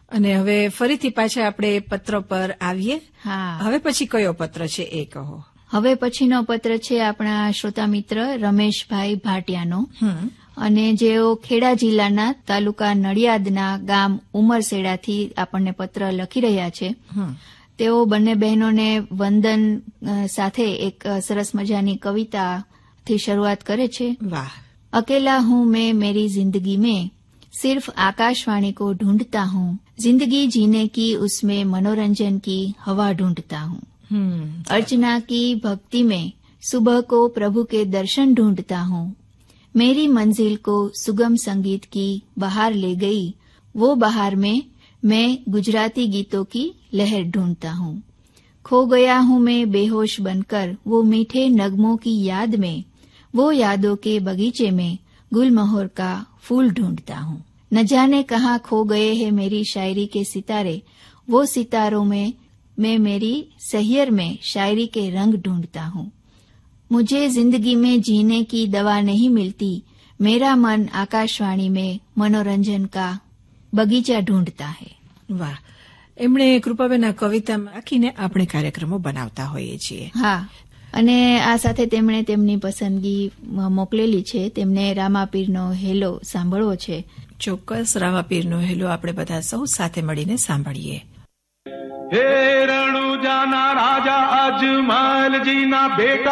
અને હવે ફરીથી પાછા આપણે પત્ર પર આવીએ. હા, હવે પછી કયો પત્ર છે એ કહો. હવે પછીનો પત્ર છે આપણા શ્રોતા મિત્ર રમેશભાઈ ભાટિયાનો, અને જેઓ ખેડા જિલ્લાના તાલુકા નડિયાદના ગામ ઉમરસેડાથી આપણને પત્ર લખી રહ્યા છે. તેઓ બંને બહેનોને વંદન સાથે એક સરસ મજાની કવિતાથી શરૂઆત કરે છે. વાહ. અકેલા હું मैं मेरी जिंदगी में सिर्फ आकाशवाणी को ढूंढता हूँ, जिंदगी जीने की उसमें मनोरंजन की हवा ढूंढता हूँ. अर्चना की भक्ति में सुबह को प्रभु के दर्शन ढूंढता हूँ, मेरी मंजिल को सुगम संगीत की बहार ले गई, वो बहार में मैं गुजराती गीतों की लहर ढूंढता हूँ. खो गया हूँ मैं बेहोश बनकर वो मीठे नगमों की याद में, वो यादों के बगीचे में गुलमोहर का फूल ढूंढता हूँ. न जाने कहाँ खो गए हैं मेरी शायरी के सितारे, वो सितारों में मैं मेरी सहियर में शायरी के रंग ढूंढता हूँ. मुझे जिंदगी में जीने की दवा नहीं मिलती, मेरा मन आकाशवाणी में मनोरंजन का बगीचा ढूंढता है. વાહ. એમણે કૃપાબેન આ કવિતામાં રાખીને આપણે કાર્યક્રમો બનાવતા હોઈએ છીએ. હા, અને આ સાથે તેમણે તેમની પસંદગી મોકલેલી છે. તેમને રામાપીરનો હેલો સાંભળવો છે. ચોક્કસ રામાપીરનો હેલો આપણે બધા સૌ સાથે મળીને સાંભળીએ. હે રણુજાના રાજા અજમલજીના બેટા